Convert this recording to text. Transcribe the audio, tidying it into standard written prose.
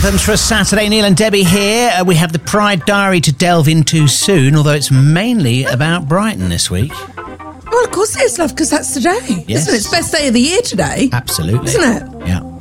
anthems for a Saturday. Neil and Debbie here. We have the Pride Diary to delve into soon, although it's mainly about Brighton this week. Well, of course it is, love, because that's today, Yes. isn't it? It's best day of the year today. Absolutely. Isn't it? Yeah.